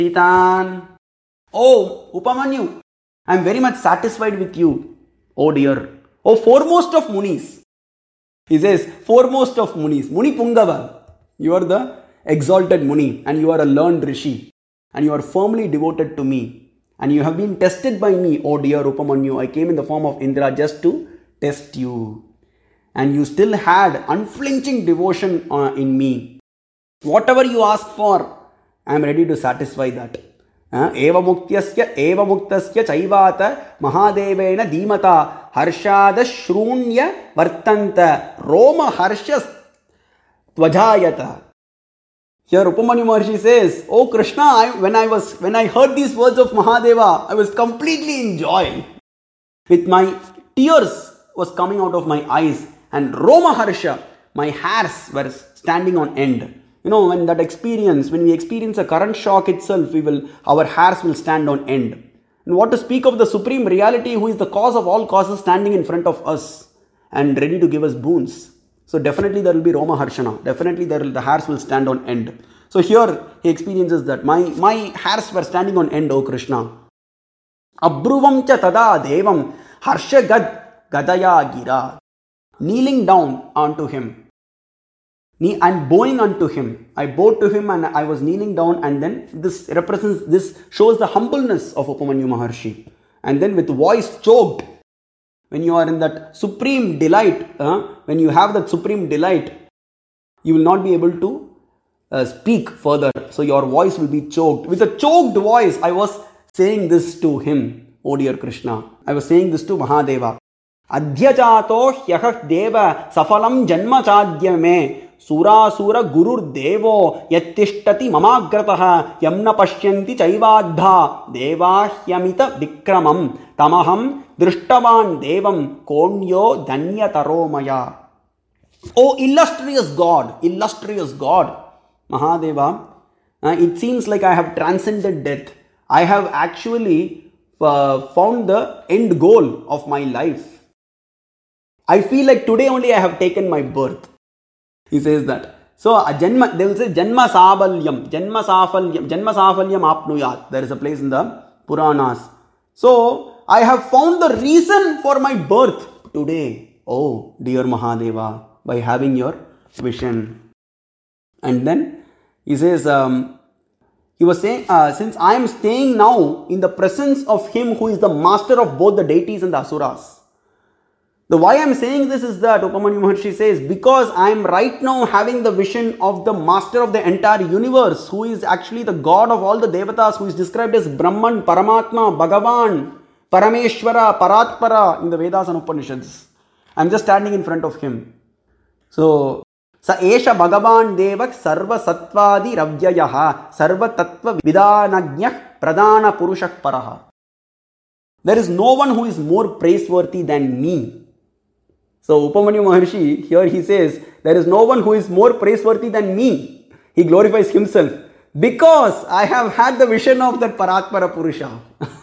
Titan. Oh, Upamanyu, I am very much satisfied with you, oh dear. Oh, foremost of Munis. He says, foremost of Munis. Muni Pungava. You are the exalted Muni and you are a learned Rishi. And you are firmly devoted to me. And you have been tested by me, oh dear Upamanyu. I came in the form of Indra just to test you. And you still had unflinching devotion in me. Whatever you ask for, I am ready to satisfy that. Eva muktyasya chaivata mahadevena dhimata harshada shrunya vartanta roma harshas tvajayata. Here Upamanyu Maharshi says, oh Krishna, when I heard these words of Mahadeva, I was completely in joy. With my tears was coming out of my eyes and Roma Harsha, my hairs were standing on end. You know, when we experience a current shock itself, our hairs will stand on end. And what to speak of the Supreme Reality who is the cause of all causes standing in front of us and ready to give us boons. So definitely there will be Roma Harshana. Definitely the hairs will stand on end. So here he experiences that. My hairs were standing on end, O Krishna. Abruvam cha tada devam harsha gadaya gira. Kneeling down onto him. I'm bowing unto him. I bowed to him and I was kneeling down, and then this shows the humbleness of Upamanyu Maharshi. And then with voice choked, when you are in that supreme delight, when you have that supreme delight, you will not be able to speak further. So your voice will be choked. With a choked voice, I was saying this to him, O dear Krishna. I was saying this to Mahadeva. Adhyajato hyahah deva safalam janma chadyame surasura gurur devo yattishtati mamagrataha yamna pashyanti chaivadha devahyamita vikramam tamaham drishtavan devam konyo danyataromaya. Oh illustrious God, Mahadeva, it seems like I have transcended death. I have actually found the end goal of my life. I feel like today only I have taken my birth. He says that. So, they will say Janma Safalyam Apnuyat. There is a place in the Puranas. So, I have found the reason for my birth today. Oh, dear Mahadeva, by having your vision. And then he says, he was saying, since I am staying now in the presence of him who is the master of both the deities and the asuras. The why I am saying this is that Upamanyu Maharshi says, because I am right now having the vision of the master of the entire universe, who is actually the god of all the devatas, who is described as Brahman, Paramatma, Bhagavan, Parameshwara, Paratpara in the Vedas and Upanishads. I am just standing in front of him. So, Sa Esha Bhagavan Devak Sarva Satvadi Ravyayaha Sarva Tattva Vidanajnah Pradana Purushak Paraha. There is no one who is more praiseworthy than me. So Upamanyu Maharshi, here he says, there is no one who is more praiseworthy than me. He glorifies himself because I have had the vision of that Paratpara Purusha.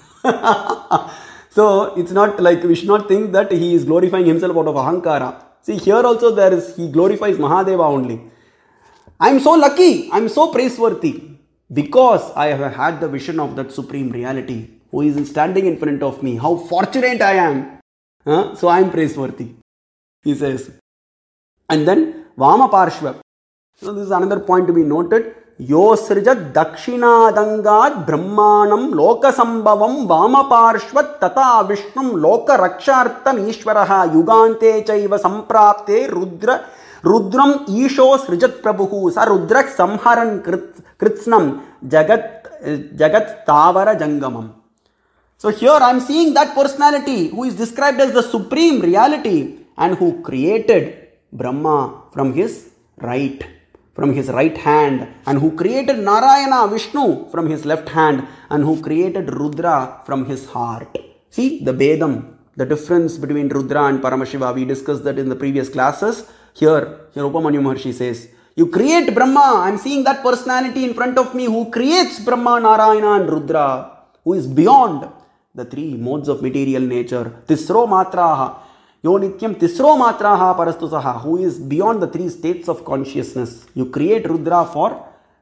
So it's not like we should not think that he is glorifying himself out of Ahankara. See, here also he glorifies Mahadeva only. I am so lucky, I am so praiseworthy because I have had the vision of that Supreme Reality who is standing in front of me. How fortunate I am. So I am praiseworthy, he says. And then Vama Parshva. So this is another point to be noted. Yo srijat dakshinadangad brahmanam lokasambhavam Vama Parshvat tata vishnum loka rakshartam ishvaraha yugante chaiva samprapte rudram isho srijat prabhuhu sa rudrak samharan kritsnam jagat tavara jangamam. So here I am seeing that personality who is described as the Supreme Reality and who created Brahma from his right hand, and who created Narayana, Vishnu from his left hand, and who created Rudra from his heart. See the Bedam, the difference between Rudra and Paramashiva. We discussed that in the previous classes. Here Upamanyu Maharshi says, you create Brahma. I am seeing that personality in front of me who creates Brahma, Narayana and Rudra, who is beyond the three modes of material nature. Tisro matraha. Yo nityam tisro matraha parastusaha, who is beyond the three states of consciousness. You create Rudra for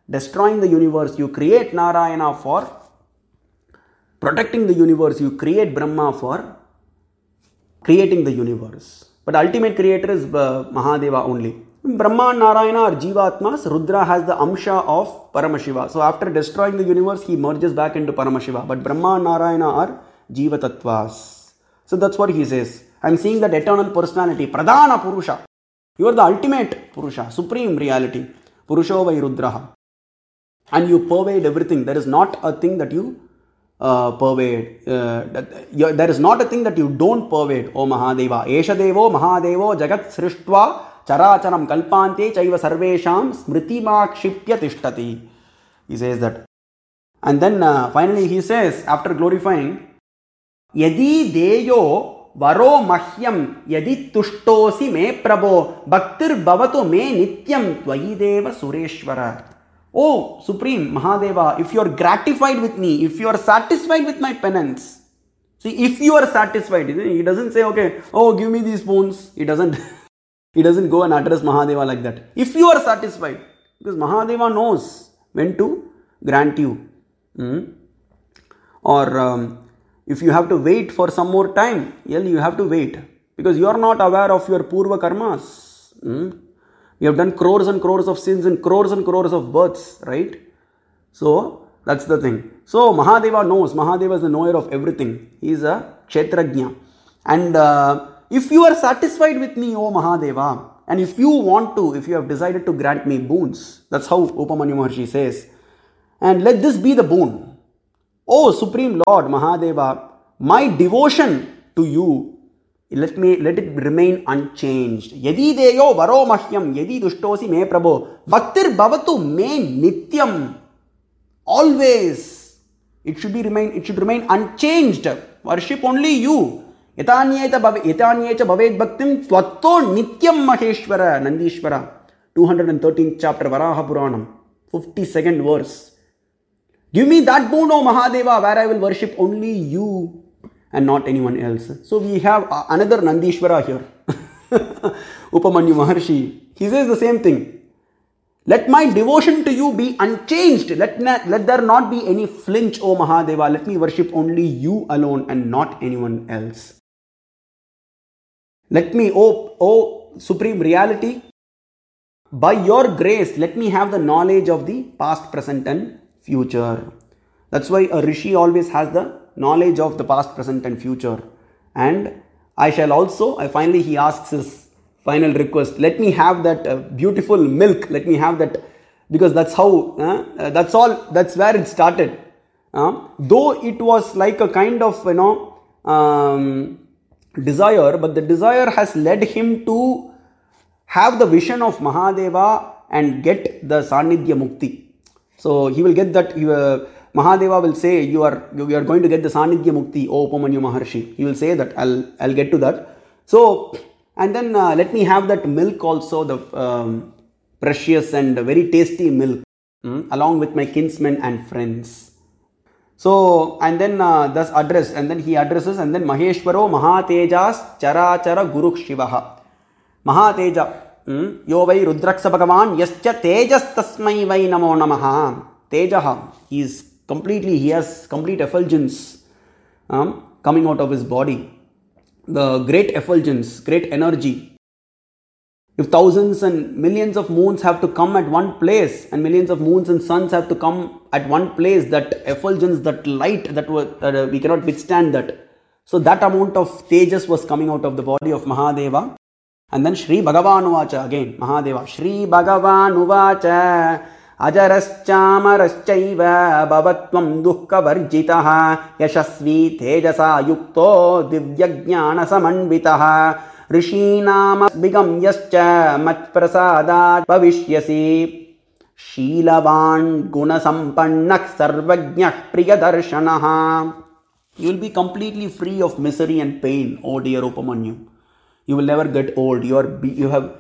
destroying the universe. You create Narayana for protecting the universe. You create Brahma for creating the universe. But the ultimate creator is Mahadeva only. Brahma and Narayana are Jivatmas. Rudra has the Amsha of Paramashiva. So after destroying the universe, he merges back into Paramashiva. But Brahma and Narayana are Jivatattvas. So that's what he says. I am seeing that eternal personality, Pradhana Purusha. You are the ultimate Purusha, supreme reality. Purusho vai Rudraha. And you pervade everything. There is not a thing that you pervade. There is not a thing that you don't pervade, O Mahadeva. Esha Devo Mahadevo Jagat Srishtva Characharam Kalpante Chaiva Sarvesham Smritimakshipya Tishtati. He says that. And then finally he says, after glorifying, Yadi Deyo Varo Mahyam Yadi Tushtosi Me Prabho Bhaktir Bhavatu Me Nityam Tvayideva Sureshwara. Oh, Supreme Mahadeva, if you are gratified with me, if you are satisfied with my penance, see, if you are satisfied, he doesn't say, okay, oh, give me these spoons. He doesn't go and address Mahadeva like that. If you are satisfied, because Mahadeva knows when to grant you. Or if you have to wait for some more time, you have to wait. Because you are not aware of your Purva Karmas. You have done crores and crores of sins and crores of births, right? So, that's the thing. So, Mahadeva knows. Mahadeva is the knower of everything. He is a Kshetrajna. And if you are satisfied with me, O Mahadeva, and if you want to, if you have decided to grant me boons, that's how Upamanyu Maharshi says, and let this be the boon. O Supreme Lord Mahadeva, my devotion to you, let it remain unchanged. Yadi deyo varo mahyam yadi dushtosi me prabho bhaktir bhavatu me nityam. Always it should remain unchanged. Worship only you. Yatanyeta bhaved bhaktim tvatto nityam maheshwara. Nandishwara, 213th chapter Varaha Puranam, 52nd verse. Give me that boon, O Mahadeva, where I will worship only you and not anyone else. So we have another Nandishwara here. Upamanyu Maharshi. He says the same thing. Let my devotion to you be unchanged. Let there not be any flinch, O Mahadeva. Let me worship only you alone and not anyone else. Let me, O Supreme Reality, by your grace, let me have the knowledge of the past, present and future. That's why a Rishi always has the knowledge of the past, present and future. And finally he asks his final request, let me have that beautiful milk, let me have that, because that's where it started. Though it was like a kind of, desire, but the desire has led him to have the vision of Mahadeva and get the Sanidhya Mukti. So he will get that, Mahadeva will say, you are going to get the Sanidhya Mukti, O Upamanyu Maharshi. He will say that, I'll get to that. So, and then let me have that milk also, the precious and very tasty milk, along with my kinsmen and friends. So, and then thus address, and then he addresses, and then Maheshwaro Mahatejas Charachara Guru Shivaha. Mahateja, Yo vai Rudraksa Bhagavan, Yascha Tejas Tasmai vai Namo Namaha. Tejaha, he has complete effulgence coming out of his body. The great effulgence, great energy. If thousands and millions of moons have to come at one place, and millions of moons and suns have to come at one place, that effulgence, that light, that we cannot withstand that. So that amount of tejas was coming out of the body of Mahadeva. And then Shri Bhagavan Uvacha, again Mahadeva, Shri Bhagavan Uvacha Ajaraschamaraschaiva Bhavatvam Dukkha Varjitaha Yashasvi Tejasa Yukto Divyajnana Samanvitaha Rishinama Bigam Yascha Matprasadat Bhavishyasi Sheelavan Guna Sampannak Sarvajnah Priyadarshanaha. You will be completely free of misery and pain, O dear Upamanyu. You will never get old. You have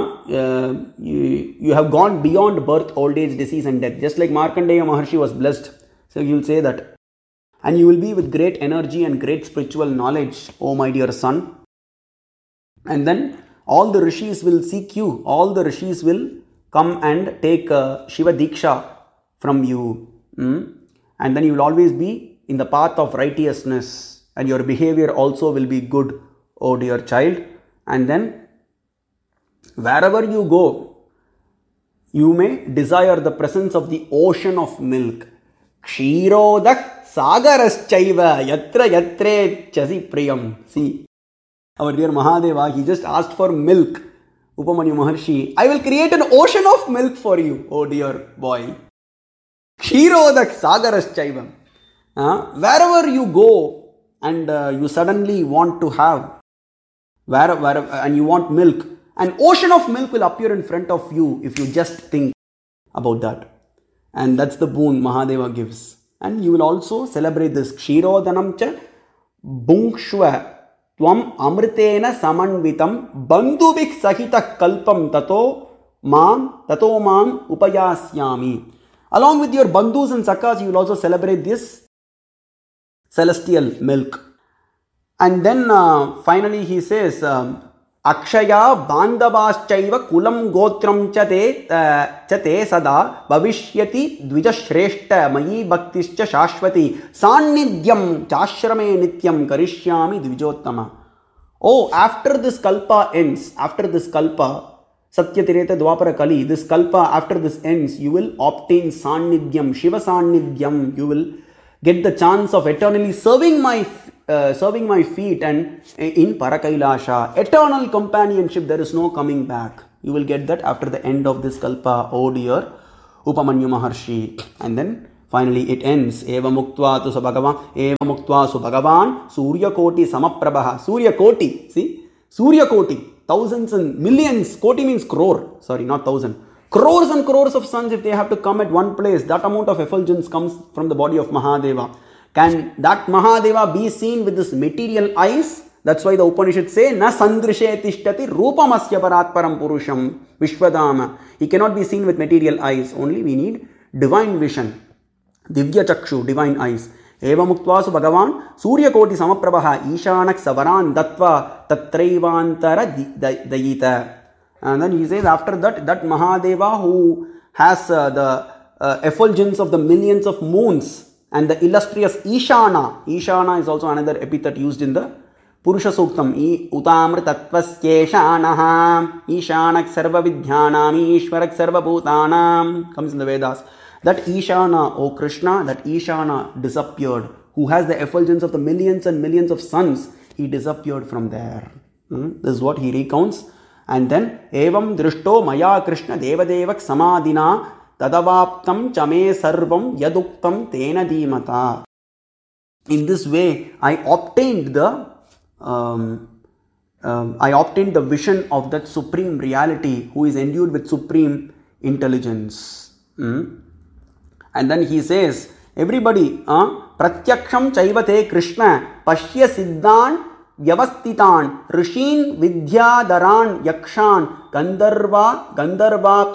gone beyond birth, old age, disease and death. Just like Markandeya Maharshi was blessed. So you will say that. And you will be with great energy and great spiritual knowledge, O my dear son. And then all the rishis will seek you. All the rishis will come and take Shiva Diksha from you. And then you will always be in the path of righteousness, and your behavior also will be good, oh dear child. And then wherever you go, you may desire the presence of the ocean of milk. Kshirodak sagaraschaiva yatra yatre chasi priyam. See, our dear Mahadeva, he just asked for milk. Upamanyu Maharshi, I will create an ocean of milk for you, oh dear boy. Kshirodak sagaraschaiva. Wherever you go and you suddenly want to have, and you want milk, an ocean of milk will appear in front of you if you just think about that. And that's the boon Mahadeva gives. And you will also celebrate this. Kshirodanam cha bhungshva tvam amritena samanvitam bandhubhik sahita kalpam tato mam upayasyami. Along with your bandhus and sakas, you will also celebrate this celestial milk. And then finally he says, Akshaya bandhavaschaiva kulam gotram cha te sada bhavishyati dvijashreshta mayi bhaktischa shashvati sannidhyam chashrame nityam karishyami dvijottama. Oh, after this kalpa ends, after this kalpa, Satyatireta Dwapara Kali, this kalpa, after this ends, you will obtain sannidhyam, Shiva sannidhyam. You will get the chance of eternally serving my feet and in Parakailasha. Eternal companionship, there is no coming back. You will get that after the end of this kalpa, oh dear Upamanyu Maharshi. And then finally it ends. Eva muktva tu bhagavan Surya Koti Samaprabha. Surya Koti, see? Surya Koti. Thousands and millions. Koti means crore. Sorry, not thousand. Crores and crores of suns, if they have to come at one place, that amount of effulgence comes from the body of Mahadeva. Can that Mahadeva be seen with this material eyes? That's why the Upanishad say, Na sandrishe tishtati rupamasya paratparam purusham vishwadama. He cannot be seen with material eyes. Only we need divine vision. Divya chakshu, divine eyes. Eva muktvasu bhagavan Surya Koti Samaprabha Ishanak Savaran Dattva Tatraivantara Dayita. And then he says after that Mahadeva who has the effulgence of the millions of moons and the illustrious Ishana. Ishana is also another epithet used in the Purusha Suktam. Utamr Tattvaskyeshanaha Ishanak Sarva Vidhyanam Ishwarak Sarva Bhutanam comes in the Vedas. That Ishana, O Krishna, that Ishana disappeared. Who has the effulgence of the millions and millions of suns, he disappeared from there. This is what he recounts. And then, Evam drishto maya Krishna devadevak samadina tadavaptam chame sarvam yaduktam tena dhimata. In this way, I obtained the vision of that supreme reality who is endued with supreme intelligence. And then he says, everybody, pratyaksham chaivate Krishna pashya siddhan vyavastitan rishin vidyadaran yakshan gandharva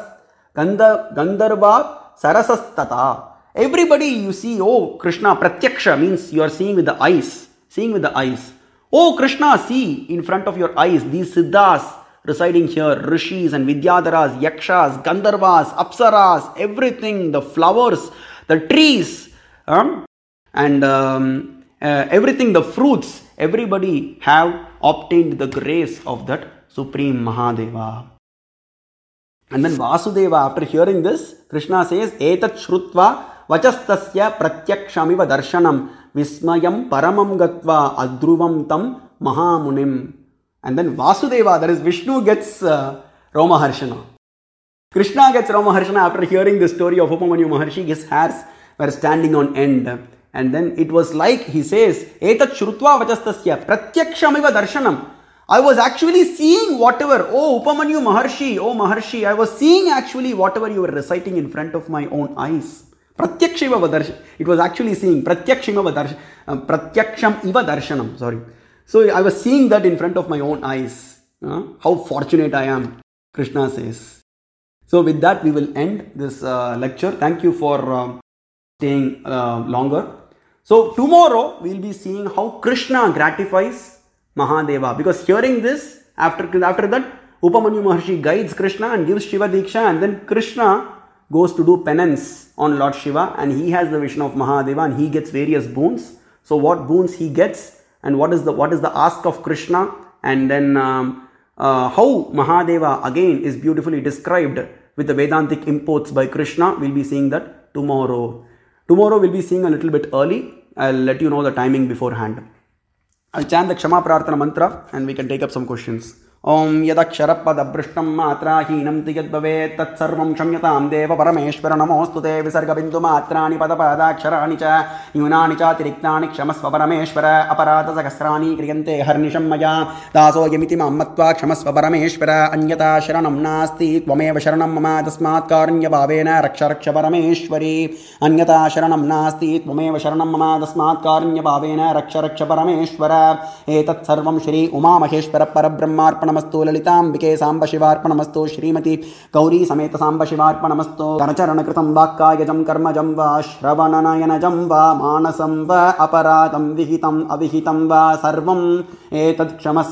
sarasastata. Everybody you see, oh Krishna, pratyaksha means you are seeing with the eyes. Seeing with the eyes. Oh Krishna, see in front of your eyes these siddhas residing here, rishis and vidyadharas, yakshas, gandharvas, apsaras, everything, the flowers, the trees, and everything, the fruits, everybody have obtained the grace of that Supreme Mahadeva. And then Vasudeva, after hearing this, Krishna says, Etat Shrutva Vachastasya Pratyakshamiva Darshanam Vismayam Paramam Gatva Adruvam Tam Mahamunim. And then Vasudeva, that is Vishnu, gets Romaharshana. Krishna gets Romaharshana after hearing the story of Upamanyu Maharshi. His hairs were standing on end. And then it was like, he says, Etat Shrutva Vachastasya Pratyakshamiva Darshanam. I was actually seeing whatever, oh Upamanyu Maharshi, oh Maharshi, I was seeing actually whatever you were reciting in front of my own eyes. Pratyaksham iva darshanam. It was actually seeing Pratyaksham iva darshanam. Sorry. So I was seeing that in front of my own eyes. How fortunate I am, Krishna says. So with that we will end this lecture. Thank you for staying longer. So tomorrow we will be seeing how Krishna gratifies Mahadeva. Because hearing this, after that, Upamanyu Maharshi guides Krishna and gives Shiva Diksha, and then Krishna goes to do penance on Lord Shiva, and he has the vision of Mahadeva and he gets various boons. So what boons he gets and what is the ask of Krishna, and then how Mahadeva again is beautifully described with the Vedantic imports by Krishna. We'll be seeing that tomorrow. Tomorrow we'll be seeing a little bit early. I'll let you know the timing beforehand. I'll chant the Kshama Prarthana mantra and we can take up some questions. Om yadaksharappadabhrishtam matrahinam tiyadbhavet tatsarvam shamyatam deva parameshwara namostute visarga bindu matrani padapadaksharani cha yunani cha tiriktani kshamasva parameshwara aparata sakasrani kriyante harnisham maya daso yamiti mammatva kshamasva parameshwara anyata sharanam nasti tvameva sharanam mama tasmat karnya bhavena raksha raksha parameshwari anyata sharanam nasti tvameva sharanam mama tasmat karnya bhavena raksha raksha parameshwara etat sarvam shri uma maheshwara parabrahmarpana नमस्तु ललितांबिके Samba शिवार्पणमस्तु Shrimati Gauri समेत सांब शिवार्पणमस्तु करचरणकृतं वाक्कायजं कर्मजं वा श्रवणनयनजं वा मानसं वा अपराधं विहितं अविहितं वा सर्वं एतत् क्षमस्व